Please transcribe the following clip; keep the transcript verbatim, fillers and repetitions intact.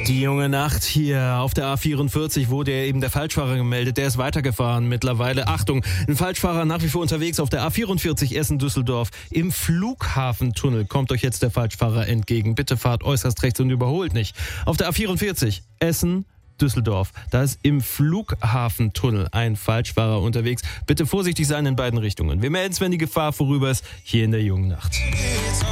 Die junge Nacht hier auf der A vierundvierzig wurde ja eben der Falschfahrer gemeldet. Der ist weitergefahren mittlerweile. Achtung, ein Falschfahrer nach wie vor unterwegs auf der A vierundvierzig Essen-Düsseldorf. Im Flughafentunnel kommt euch jetzt der Falschfahrer entgegen. Bitte fahrt äußerst rechts und überholt nicht. Auf der A vierundvierzig Essen Düsseldorf. Da ist im Flughafentunnel ein Falschfahrer unterwegs. Bitte vorsichtig sein in beiden Richtungen. Wir melden es, wenn die Gefahr vorüber ist, hier in der jungen Nacht.